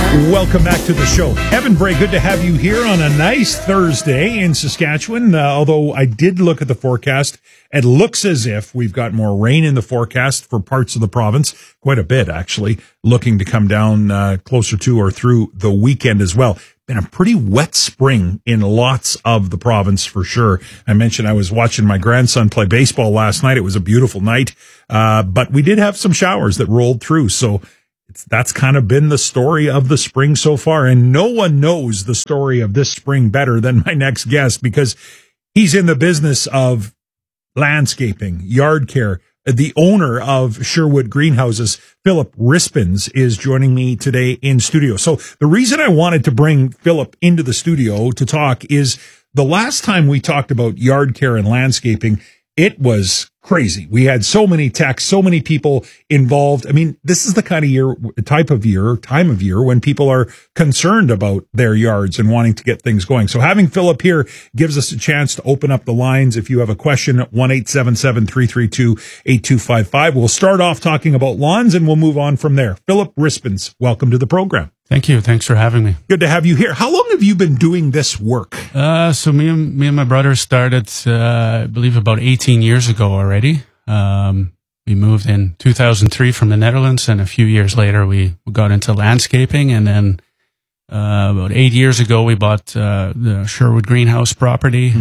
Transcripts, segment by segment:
Welcome back to the show. Evan Bray, good to have you here on a nice Thursday in Saskatchewan. Although I did look at the forecast, it looks as if we've got more rain in the forecast for parts of the province, quite a bit actually, looking to come down closer to or through the weekend as well. Been a pretty wet spring in lots of the province for sure. I mentioned I was watching my grandson play baseball last night. It was a beautiful night, but we did have some showers that rolled through, so that's kind of been the story of the spring so far. And no one knows the story of this spring better than my next guest, because he's in the business of landscaping, yard care. The owner of Sherwood Greenhouses, Philip Rispens, is joining me today in studio. So the reason I wanted to bring Philip into the studio to talk is the last time we talked about yard care and landscaping, it was crazy. We had so many texts, so many people involved. I mean, this is the kind of time of year when people are concerned about their yards and wanting to get things going. So having Philip here gives us a chance to open up the lines. If you have a question, 1-877-332-8255. We'll start off talking about lawns and we'll move on from there. Philip Rispens, welcome to the program. Thank you. Thanks for having me. Good to have you here. How long have you been doing this work? So me and my brother started, I believe about 18 years ago already. We moved in 2003 from the Netherlands, and a few years later we got into landscaping. And then, about 8 years ago we bought, the Sherwood Greenhouse property,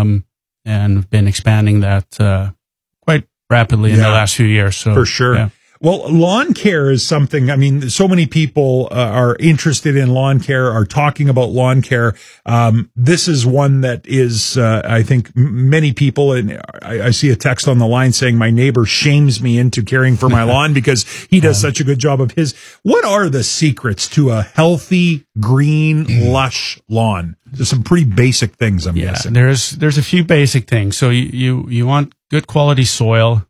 and been expanding that, quite rapidly in the last few years. So for sure. Yeah. Well, lawn care is something, I mean, so many people are interested in lawn care, are talking about lawn care. This is one that is, I think many people, and I see a text on the line saying my neighbor shames me into caring for my lawn because he does such a good job of his. What are the secrets to a healthy, green, lush lawn? There's some pretty basic things, I'm guessing. There's a few basic things. So you want good quality soil.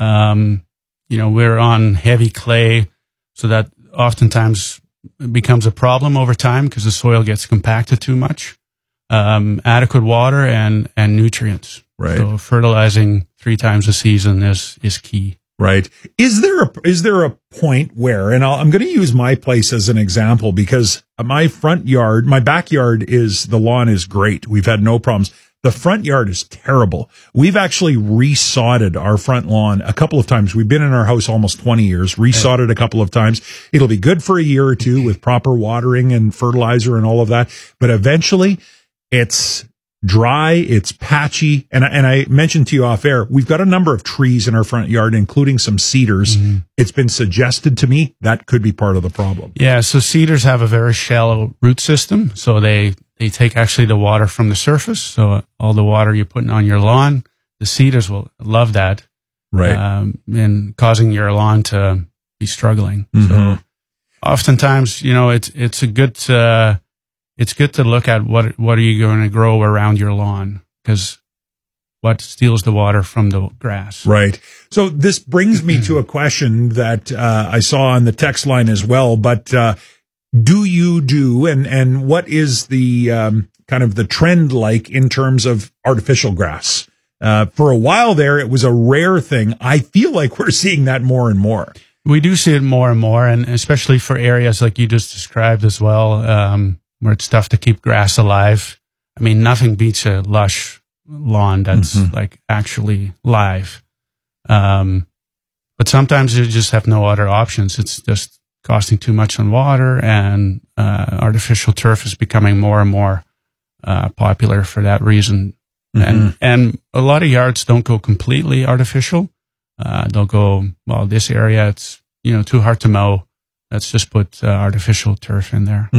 We're on heavy clay, so that oftentimes becomes a problem over time because the soil gets compacted too much. Adequate water and nutrients. Right. So fertilizing 3 times a season is key. Right. Is there a point where, and I'm going to use my place as an example because my backyard the lawn is great. We've had no problems. The front yard is terrible. We've actually resodded our front lawn a couple of times. We've been in our house almost 20 years, resodded a couple of times. It'll be good for a year or two with proper watering and fertilizer and all of that. But eventually it's dry, it's patchy. And I mentioned to you off air, we've got a number of trees in our front yard, including some cedars. It's been suggested to me that could be part of the problem. Yeah. So cedars have a very shallow root system. So they take actually the water from the surface. So all the water you're putting on your lawn, the cedars will love that. Right. And causing your lawn to be struggling. So oftentimes, it's good to look at what are you going to grow around your lawn, because what steals the water from the grass. Right. So this brings me to a question that I saw on the text line as well, but do you do, and what is the kind of the trend like in terms of artificial grass? For a while there, it was a rare thing. I feel like we're seeing that more and more. We do see it more and more, and especially for areas like you just described as well, where it's tough to keep grass alive. I mean, nothing beats a lush lawn that's like actually live. But sometimes you just have no other options. It's just costing too much on water, and artificial turf is becoming more and more popular for that reason. And a lot of yards don't go completely artificial. They'll go, well, this area, it's too hard to mow. Let's just put artificial turf in there.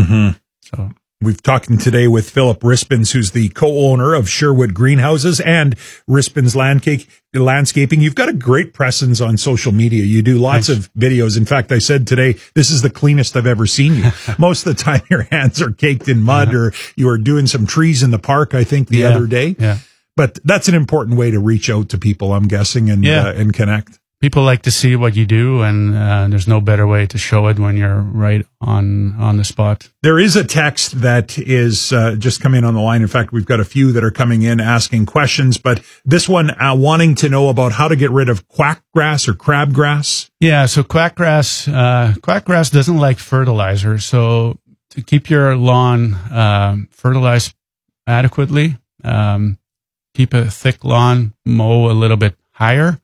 So we've talking today with Philip Rispens, who's the co-owner of Sherwood Greenhouses and Rispens Landscaping. You've got a great presence on social media. You do lots of videos. In fact, I said today, this is the cleanest I've ever seen you. Most of the time your hands are caked in mud, or you were doing some trees in the park, I think, the other day. Yeah. But that's an important way to reach out to people, I'm guessing, and connect. People like to see what you do, and there's no better way to show it when you're right on the spot. There is a text that is just come in on the line. In fact, we've got a few that are coming in asking questions, but this one wanting to know about how to get rid of quackgrass or crabgrass. Yeah, so quackgrass doesn't like fertilizer, so to keep your lawn fertilized adequately, keep a thick lawn, mow a little bit higher.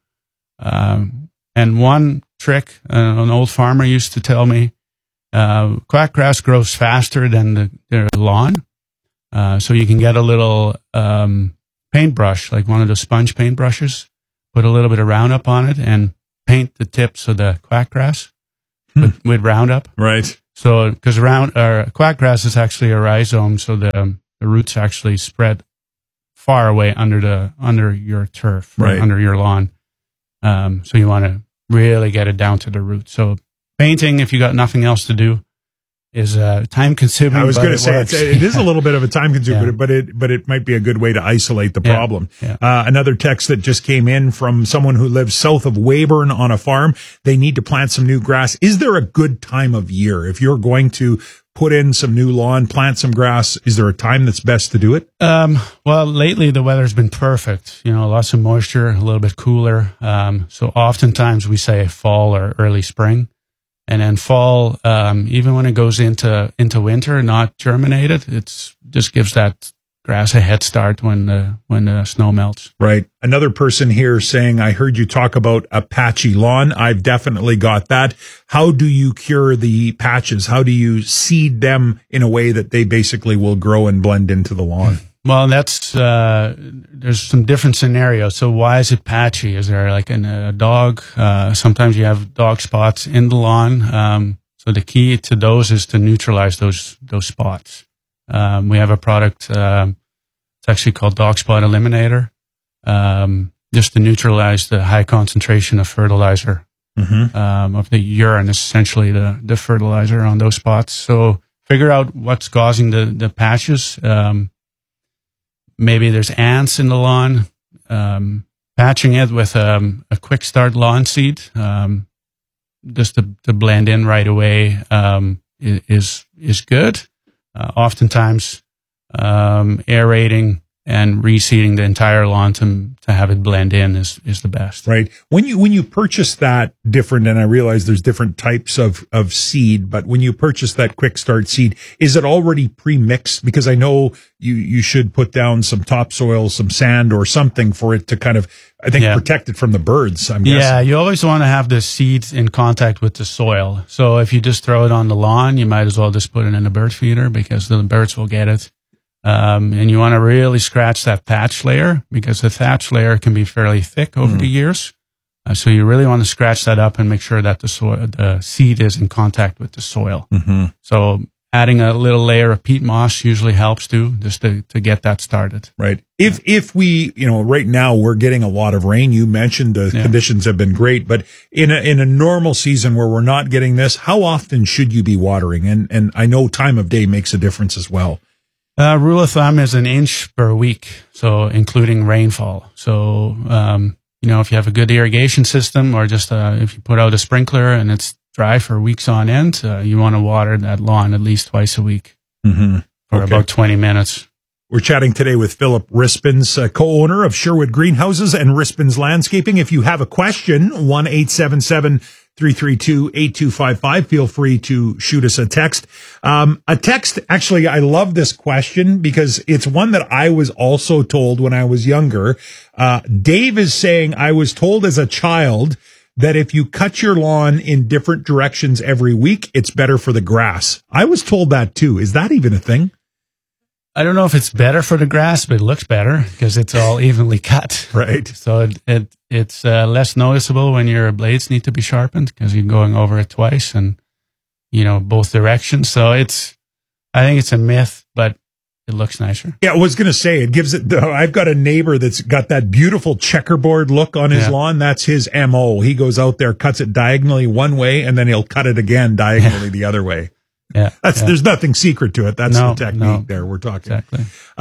And one trick an old farmer used to tell me, quackgrass grows faster than the lawn. So you can get a little paintbrush, like one of the sponge paintbrushes, put a little bit of Roundup on it and paint the tips of the quackgrass with Roundup. Right. So, because quackgrass is actually a rhizome, so the roots actually spread far away under your turf, right, under your lawn. So you want to really get it down to the root. So painting, if you got nothing else to do, is time consuming. I was going to say it is a little bit of a time consumer, but it might be a good way to isolate the problem. Yeah. Another text that just came in from someone who lives south of Weyburn on a farm. They need to plant some new grass. Is there a good time of year if you're going to put in some new lawn, plant some grass? Is there a time that's best to do it? Well, lately the weather's been perfect. Lots of moisture, a little bit cooler. So oftentimes we say fall or early spring. And then fall, even when it goes into winter, not germinated, it's just gives that grass a head start when the snow melts. Right. Another person here saying, I heard you talk about a patchy lawn. I've definitely got that. How do you cure the patches? How do you seed them in a way that they basically will grow and blend into the lawn? Well, that's there's some different scenarios. So why is it patchy? Is there like a dog? Sometimes you have dog spots in the lawn. So the key to those is to neutralize those spots. We have a product. It's actually called Dog Spot Eliminator, just to neutralize the high concentration of fertilizer of the urine. Is essentially the fertilizer on those spots. So figure out what's causing the patches. Maybe there's ants in the lawn. Patching it with a quick start lawn seed, just to blend in right away, is good. Oftentimes, aerating and reseeding the entire lawn to have it blend in is the best. Right. When you purchase that different, and I realize there's different types of seed, but when you purchase that quick start seed, is it already pre-mixed? Because I know you should put down some topsoil, some sand or something for it to kind of, I think, protect it from the birds, I'm guessing. Yeah, you always want to have the seeds in contact with the soil. So if you just throw it on the lawn, you might as well just put it in a bird feeder because the birds will get it. And you want to really scratch that thatch layer because the thatch layer can be fairly thick over the years. So you really want to scratch that up and make sure that the seed is in contact with the soil. So adding a little layer of peat moss usually helps too, just to get that started. Right. If we, right now we're getting a lot of rain. You mentioned the conditions have been great, but in a normal season where we're not getting this, how often should you be watering? And I know time of day makes a difference as well. Rule of thumb is 1 inch per week, so including rainfall. So, if you have a good irrigation system or just if you put out a sprinkler and it's dry for weeks on end, you want to water that lawn at least twice a week for about 20 minutes. We're chatting today with Philip Rispens, co-owner of Sherwood Greenhouses and Rispens Landscaping. If you have a question, 1-877-332-8255. Feel free to shoot us a text. Actually, I love this question because it's one that I was also told when I was younger. Dave is saying, I was told as a child that if you cut your lawn in different directions every week, it's better for the grass. I was told that too. Is that even a thing? I don't know if it's better for the grass, but it looks better because it's all evenly cut. Right. So it's less noticeable when your blades need to be sharpened because you're going over it twice and, both directions. So I think it's a myth, but it looks nicer. Yeah, I was going to say, it gives it, I've got a neighbor that's got that beautiful checkerboard look on his lawn. That's his MO. He goes out there, cuts it diagonally one way, and then he'll cut it again diagonally the other way. Yeah, there's nothing secret to it. That's the technique there we're talking. Exactly.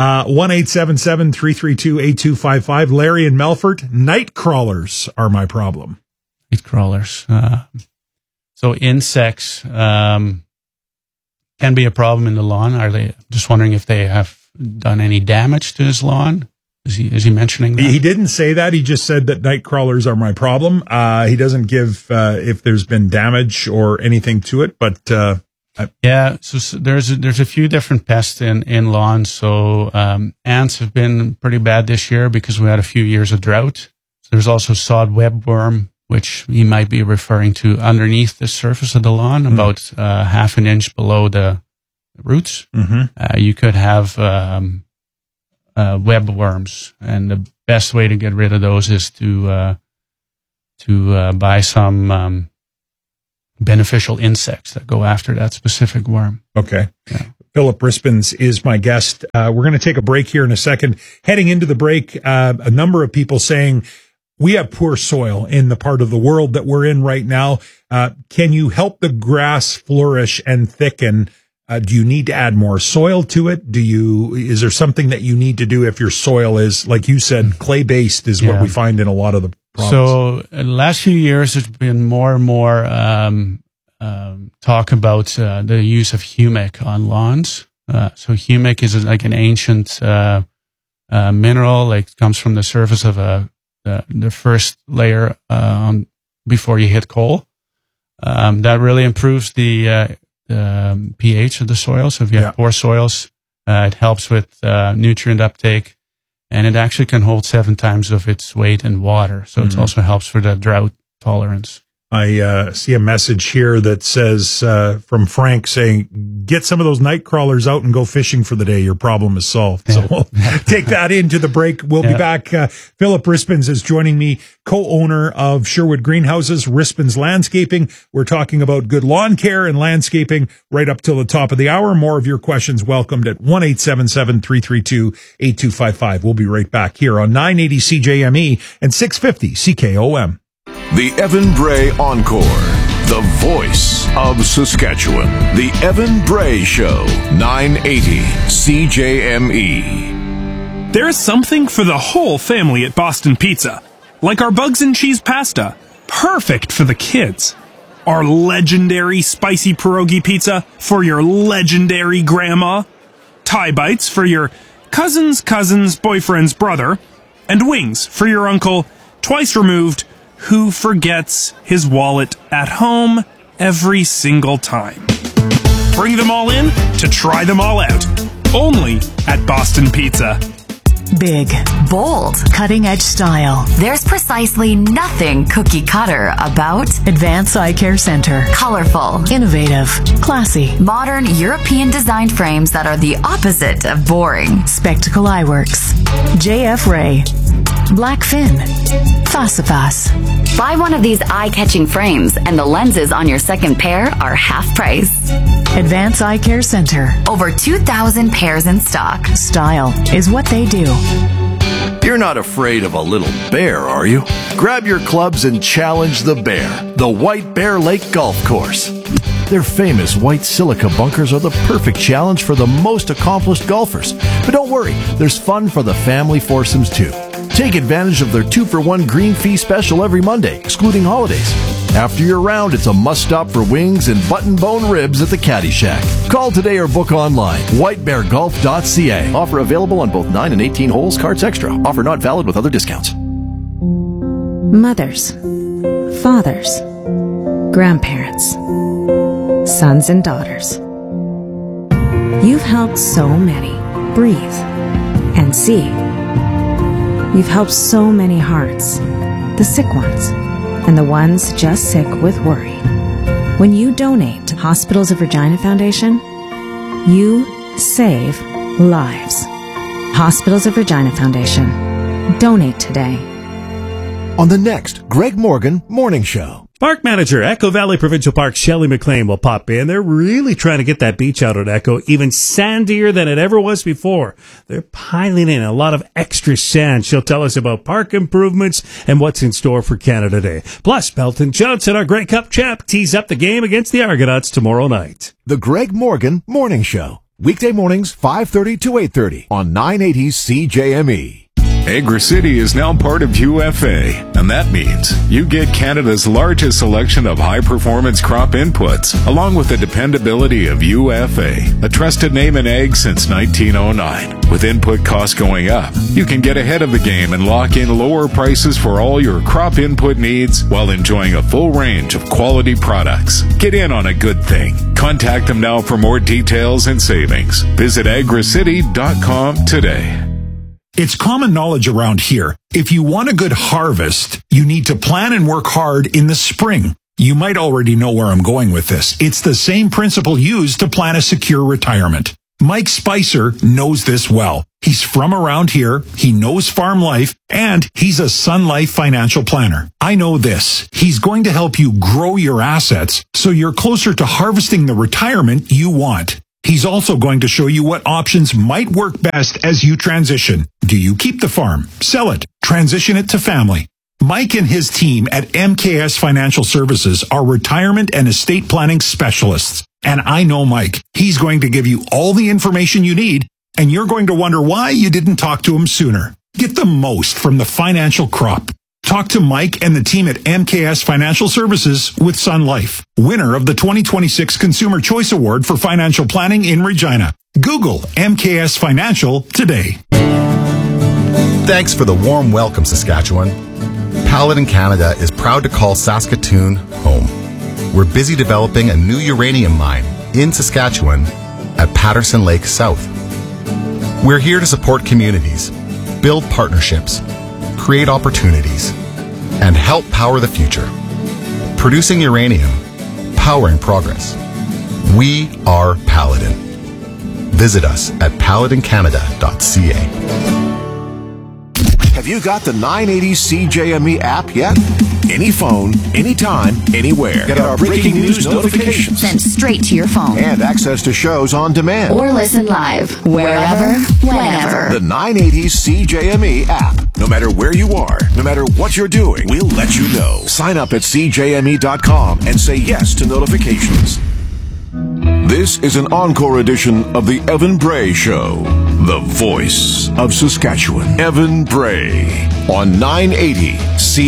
1-877-332-8255. Larry in Melfort, night crawlers are my problem. Night crawlers. So insects can be a problem in the lawn. Are they? Just wondering if they have done any damage to his lawn. Is he mentioning that? He didn't say that. He just said that night crawlers are my problem. He doesn't give if there's been damage or anything to it, but So there's a few different pests in lawns. So ants have been pretty bad this year because we had a few years of drought. There's also sod webworm, which you might be referring to underneath the surface of the lawn, about half an inch below the roots. You could have webworms, and the best way to get rid of those is to buy some beneficial insects that go after that specific worm. Okay. Yeah. Philip Rispens is my guest. We're going to take a break here in a second. Heading into the break, a number of people saying we have poor soil in the part of the world that we're in right now. Can you help the grass flourish and thicken? Do you need to add more soil to it? Is there something that you need to do if your soil is, like you said, clay-based is what we find in a lot of the problems? So in the last few years, there's been more and more talk about the use of humic on lawns. So humic is like an ancient mineral, like comes from the surface of the first layer before you hit coal. That really improves the pH of the soil. So if you have poor soils, it helps with nutrient uptake, and it actually can hold 7 times of its weight in water. So it also helps for the drought tolerance. I see a message here that says from Frank saying, get some of those night crawlers out and go fishing for the day. Your problem is solved. So we'll take that into the break. We'll be back. Philip Rispens is joining me, co-owner of Sherwood Greenhouses, Rispens Landscaping. We're talking about good lawn care and landscaping right up till the top of the hour. More of your questions welcomed at 1-877-332-8255. We'll be right back here on 980 CJME and 650 CKOM. The Evan Bray Encore, the voice of Saskatchewan. The Evan Bray Show, 980 CJME. There's something for the whole family at Boston Pizza. Like our bugs and cheese pasta, perfect for the kids. Our legendary spicy pierogi pizza for your legendary grandma. Thai bites for your cousin's boyfriend's brother. And wings for your uncle, twice removed, who forgets his wallet at home every single time. Bring them all in to try them all out. Only at Boston Pizza. Big, bold, cutting-edge style. There's precisely nothing cookie-cutter about Advance Eye Care Center. Colorful, innovative, classy, modern European-designed frames that are the opposite of boring. Spectacle Eyeworks, JF Ray, Blackfin, Fasifas. Buy one of these eye-catching frames and the lenses on your second pair are half price. Advance Eye Care Center. Over 2,000 pairs in stock. Style is what they do. You're not afraid of a little bear, are you? Grab your clubs and challenge the bear, the White Bear Lake Golf Course. Their famous white silica bunkers are the perfect challenge for the most accomplished golfers. But don't worry, there's fun for the family foursomes too. Take advantage of their 2-for-1 green fee special every Monday, excluding holidays. After your round, it's a must-stop for wings and button-bone ribs at the Caddy Shack. Call today or book online. whitebeargolf.ca. Offer available on both 9 and 18 holes, carts extra. Offer not valid with other discounts. Mothers, fathers, grandparents, sons and daughters. You've helped so many breathe and see. You've helped so many hearts, the sick ones, and the ones just sick with worry. When you donate to Hospitals of Regina Foundation, you save lives. Hospitals of Regina Foundation. Donate today. On the next Greg Morgan Morning Show. Park manager, Echo Valley Provincial Park, Shelley McLean will pop in. They're really trying to get that beach out at Echo even sandier than it ever was before. They're piling in a lot of extra sand. She'll tell us about park improvements and what's in store for Canada Day. Plus, Belton Johnson, our Grey Cup champ, tees up the game against the Argonauts tomorrow night. The Greg Morgan Morning Show. Weekday mornings, 5:30 to 8:30 on 980 CJME. AgriCity is now part of UFA, and that means you get Canada's largest selection of high-performance crop inputs, along with the dependability of UFA, a trusted name in ag since 1909. With input costs going up, you can get ahead of the game and lock in lower prices for all your crop input needs while enjoying a full range of quality products. Get in on a good thing. Contact them now for more details and savings. Visit agricity.com today. It's common knowledge around here. If you want a good harvest, you need to plan and work hard in the spring. You might already know where I'm going with this. It's the same principle used to plan a secure retirement. Mike Spicer knows this well. He's from around here, he knows farm life, and he's a Sun Life financial planner. I know this. He's going to help you grow your assets so you're closer to harvesting the retirement you want. He's also going to show you what options might work best as you transition. Do you keep the farm, sell it, transition it to family? Mike and his team at MKS Financial Services are retirement and estate planning specialists. And I know Mike. He's going to give you all the information you need, and you're going to wonder why you didn't talk to him sooner. Get the most from the financial crop. Talk to Mike and the team at MKS Financial Services with Sun Life, winner of the 2026 Consumer Choice Award for Financial Planning in Regina. Google MKS Financial today. Thanks for the warm welcome, Saskatchewan. Paladin Canada is proud to call Saskatoon home. We're busy developing a new uranium mine in Saskatchewan at Patterson Lake South. We're here to support communities, build partnerships, create opportunities, and help power the future. Producing uranium, powering progress. We are Paladin. Visit us at paladincanada.ca. Have you got the 980 CJME app yet? Any phone, anytime, anywhere. Get our breaking news notifications sent straight to your phone. And access to shows on demand. Or listen live, wherever, whenever. The 980 CJME app. No matter where you are, no matter what you're doing, we'll let you know. Sign up at CJME.com and say yes to notifications. This is an encore edition of the Evan Bray Show. The voice of Saskatchewan. Evan Bray on 980 C.